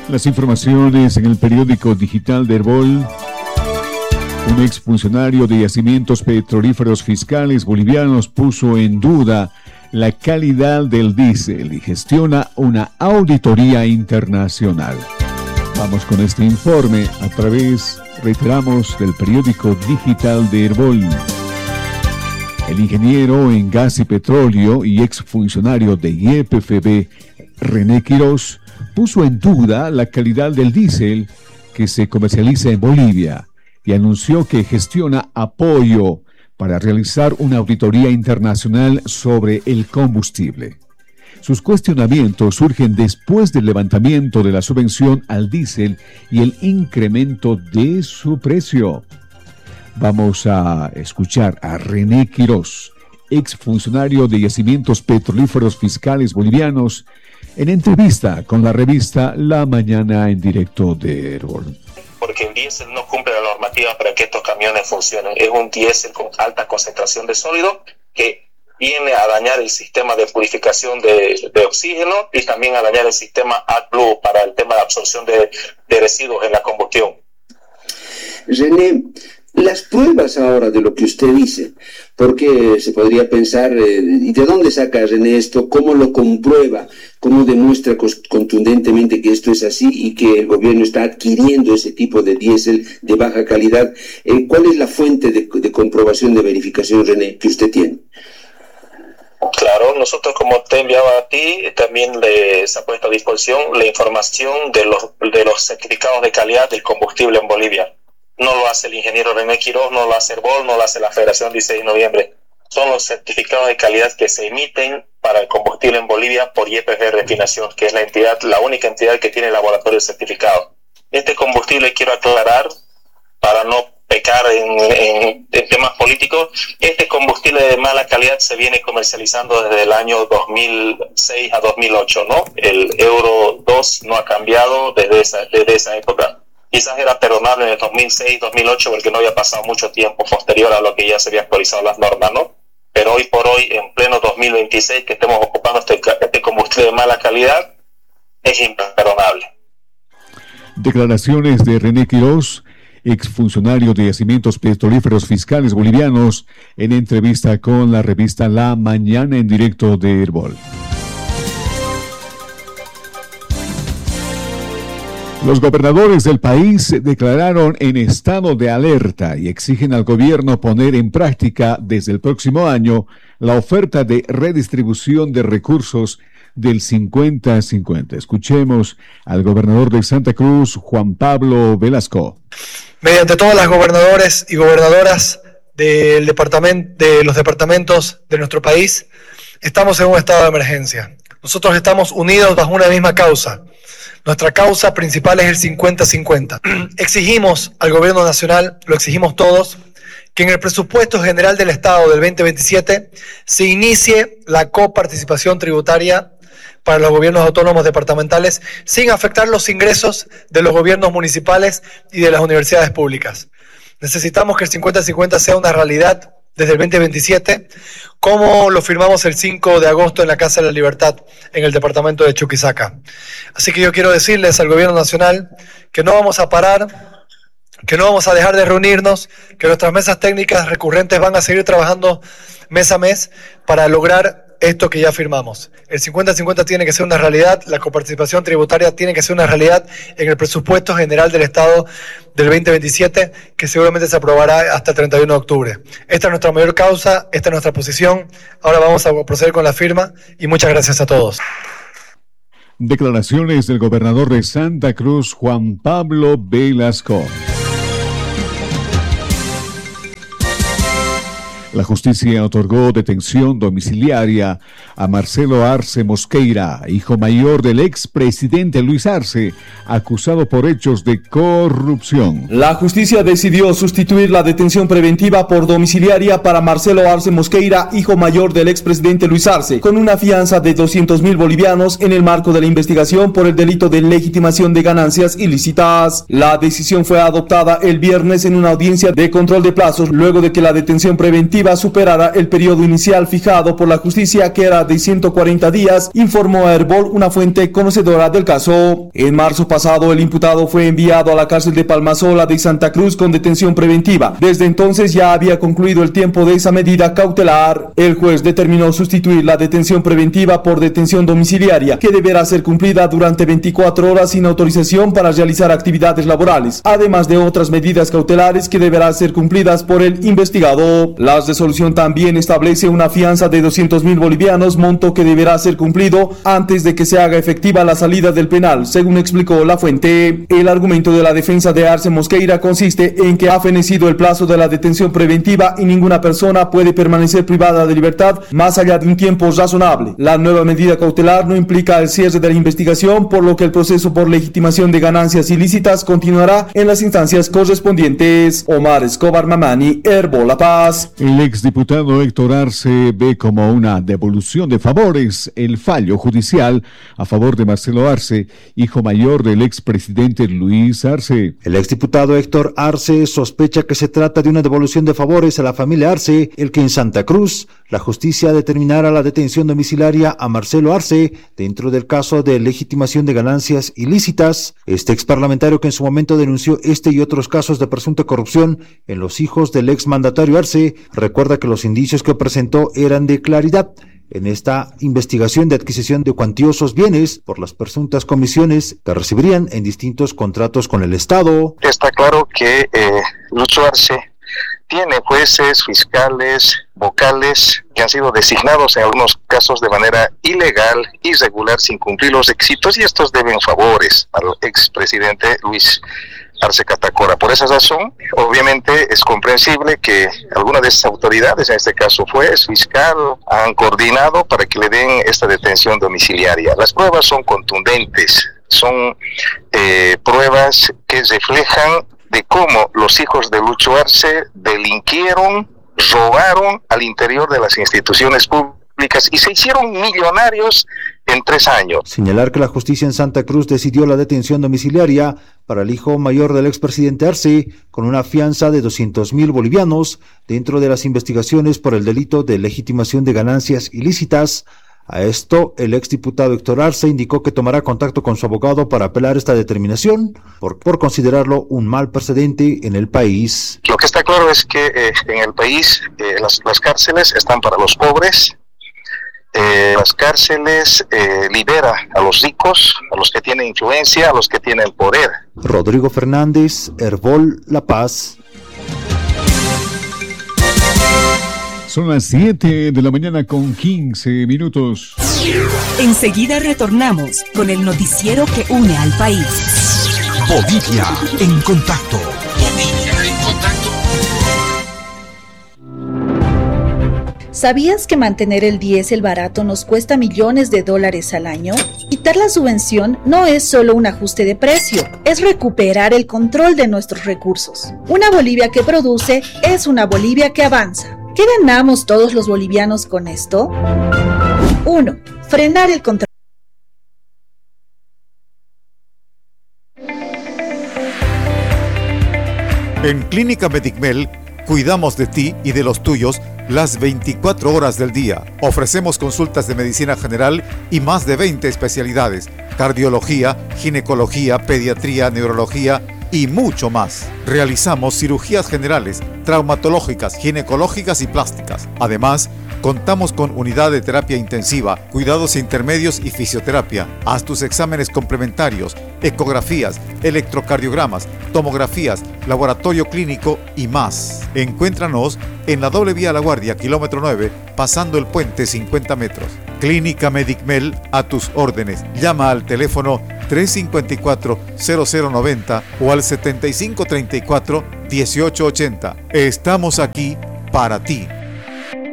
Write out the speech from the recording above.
Las informaciones en el periódico digital de Herbol. Un exfuncionario de yacimientos petrolíferos fiscales bolivianos puso en duda la calidad del diésel y gestiona una auditoría internacional. Vamos con este informe a través, reiteramos, del periódico digital de Herbol. El ingeniero en gas y petróleo y exfuncionario de YPFB, René Quirós, puso en duda la calidad del diésel que se comercializa en Bolivia y anunció que gestiona apoyo para realizar una auditoría internacional sobre el combustible. Sus cuestionamientos surgen después del levantamiento de la subvención al diésel y el incremento de su precio. Vamos a escuchar a René Quirós, exfuncionario de yacimientos petrolíferos fiscales bolivianos, en entrevista con la revista La Mañana en directo de Herbol. Porque el diésel no cumple la normativa para que estos camiones funcionen. Es un diésel con alta concentración de sólido que viene a dañar el sistema de purificación de oxígeno y también a dañar el sistema AdBlue para el tema de absorción de residuos en la combustión. René, las pruebas ahora de lo que usted dice, porque se podría pensar, ¿y de dónde saca René esto? ¿Cómo lo comprueba? ¿Cómo demuestra contundentemente que esto es así y que el gobierno está adquiriendo ese tipo de diésel de baja calidad? ¿Cuál es la fuente de comprobación, de verificación, René, que usted tiene? Claro, nosotros, como te he enviado a ti, también les ha puesto a disposición la información de los certificados de calidad del combustible en Bolivia. No lo hace el ingeniero René Quirós, no lo hace Herbol, no lo hace la Federación 16 de noviembre. Son los certificados de calidad que se emiten para el combustible en Bolivia por YPF Refinación, que es la única entidad que tiene laboratorio certificado. Este combustible, quiero aclarar, para no pecar en temas políticos, este combustible de mala calidad se viene comercializando desde el año 2006 a 2008, ¿no? El Euro 2 no ha cambiado desde esa época. Quizás era perdonable en el 2006, 2008, porque no había pasado mucho tiempo posterior a lo que ya se había actualizado las normas, ¿no? Pero hoy por hoy, en pleno 2026, que estemos ocupando este combustible de mala calidad, es imperdonable. Declaraciones de René Quirós, exfuncionario de yacimientos petrolíferos fiscales bolivianos, en entrevista con la revista La Mañana en directo de Herbol. Los gobernadores del país se declararon en estado de alerta y exigen al gobierno poner en práctica desde el próximo año la oferta de redistribución de recursos del 50-50. Escuchemos al gobernador de Santa Cruz, Juan Pablo Velasco. Mediante todas las gobernadores y gobernadoras de los departamentos de nuestro país, estamos en un estado de emergencia. Nosotros estamos unidos bajo una misma causa. Nuestra causa principal es el 50-50. Exigimos al gobierno nacional, lo exigimos todos, que en el presupuesto general del Estado del 2027 se inicie la coparticipación tributaria para los gobiernos autónomos departamentales sin afectar los ingresos de los gobiernos municipales y de las universidades públicas. Necesitamos que el 50-50 sea una realidad desde el 2027, como lo firmamos el 5 de agosto en la Casa de la Libertad, en el departamento de Chuquisaca. Así que yo quiero decirles al gobierno nacional que no vamos a parar, que no vamos a dejar de reunirnos, que nuestras mesas técnicas recurrentes van a seguir trabajando mes a mes para lograr esto que ya firmamos. El 50-50 tiene que ser una realidad, la coparticipación tributaria tiene que ser una realidad en el presupuesto general del Estado del 2027, que seguramente se aprobará hasta el 31 de octubre. Esta es nuestra mayor causa, esta es nuestra posición. Ahora vamos a proceder con la firma y muchas gracias a todos. Declaraciones del gobernador de Santa Cruz, Juan Pablo Velasco. La justicia otorgó detención domiciliaria a Marcelo Arce Mosqueira, hijo mayor del expresidente Luis Arce, acusado por hechos de corrupción. La justicia decidió sustituir la detención preventiva por domiciliaria para Marcelo Arce Mosqueira, hijo mayor del expresidente Luis Arce, con una fianza de 200.000 bolivianos en el marco de la investigación por el delito de legitimación de ganancias ilícitas. La decisión fue adoptada el viernes en una audiencia de control de plazos luego de que la detención preventiva preventiva superara el periodo inicial fijado por la justicia, que era de 140 días, informó a Herbol una fuente conocedora del caso. En marzo pasado, el imputado fue enviado a la cárcel de Palmasola de Santa Cruz con detención preventiva. Desde entonces ya había concluido el tiempo de esa medida cautelar. El juez determinó sustituir la detención preventiva por detención domiciliaria, que deberá ser cumplida durante 24 horas sin autorización para realizar actividades laborales, además de otras medidas cautelares que deberán ser cumplidas por el investigado. La resolución también establece una fianza de 200.000 bolivianos, monto que deberá ser cumplido antes de que se haga efectiva la salida del penal, según explicó la fuente. El argumento de la defensa de Arce Mosqueira consiste en que ha fenecido el plazo de la detención preventiva y ninguna persona puede permanecer privada de libertad más allá de un tiempo razonable. La nueva medida cautelar no implica el cierre de la investigación, por lo que el proceso por legitimación de ganancias ilícitas continuará en las instancias correspondientes. Omar Escobar Mamani, Herbol La Paz. El exdiputado Héctor Arce ve como una devolución de favores el fallo judicial a favor de Marcelo Arce, hijo mayor del expresidente Luis Arce. El exdiputado Héctor Arce sospecha que se trata de una devolución de favores a la familia Arce, el que en Santa Cruz la justicia determinara la detención domiciliaria a Marcelo Arce dentro del caso de legitimación de ganancias ilícitas. Este exparlamentario, que en su momento denunció este y otros casos de presunta corrupción en los hijos del exmandatario Arce, recuerda que los indicios que presentó eran de claridad en esta investigación de adquisición de cuantiosos bienes por las presuntas comisiones que recibirían en distintos contratos con el Estado. Está claro que Lucho Arce tiene jueces, fiscales, vocales que han sido designados en algunos casos de manera ilegal, irregular, sin cumplir los requisitos, y estos deben favores al expresidente Luis Arce Catacora. Por esa razón, obviamente es comprensible que algunas de estas autoridades, en este caso juez, fiscal, han coordinado para que le den esta detención domiciliaria. Las pruebas son contundentes, son pruebas que reflejan de cómo los hijos de Lucho Arce delinquieron, robaron al interior de las instituciones públicas y se hicieron millonarios en 3 años. Señalar que la justicia en Santa Cruz decidió la detención domiciliaria para el hijo mayor del expresidente Arce con una fianza de 200.000 bolivianos dentro de las investigaciones por el delito de legitimación de ganancias ilícitas. A esto, el exdiputado Héctor Arce indicó que tomará contacto con su abogado para apelar esta determinación por considerarlo un mal precedente en el país. Lo que está claro es que en el país las cárceles están para los pobres. Las cárceles libera a los ricos, a los que tienen influencia, a los que tienen poder. Rodrigo Fernández, Herbol La Paz. Son las 7 de la mañana con 15 minutos. Enseguida retornamos con el noticiero que une al país. Bolivia en contacto. Bolivia en contacto. ¿Sabías que mantener el diésel barato nos cuesta millones de dólares al año? Quitar la subvención no es solo un ajuste de precio, es recuperar el control de nuestros recursos. Una Bolivia que produce es una Bolivia que avanza. ¿Qué ganamos todos los bolivianos con esto? 1. Frenar el control. En Clínica Medicmel cuidamos de ti y de los tuyos las 24 horas del día. Ofrecemos consultas de medicina general y más de 20 especialidades: cardiología, ginecología, pediatría, neurología y mucho más. Realizamos cirugías generales, traumatológicas, ginecológicas y plásticas. Además, contamos con unidad de terapia intensiva, cuidados intermedios y fisioterapia. Haz tus exámenes complementarios, ecografías, electrocardiogramas, tomografías, laboratorio clínico y más. Encuéntranos en la doble vía La Guardia, kilómetro 9, pasando el puente 50 metros. Clínica Medicmel, a tus órdenes. Llama al teléfono 354-0090 o al 7534-1880. Estamos aquí para ti.